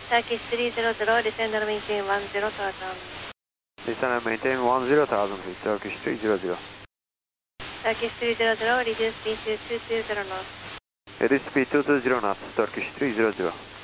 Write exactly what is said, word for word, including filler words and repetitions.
Turkish three zero zero, descend and maintain one zero thousand. Descend and maintain one zero thousand feet, Turkish three zero zero. Turkish three zero zero, reduce speed to two two zero knots. Reduce speed two two zero knots, Turkish three zero zero.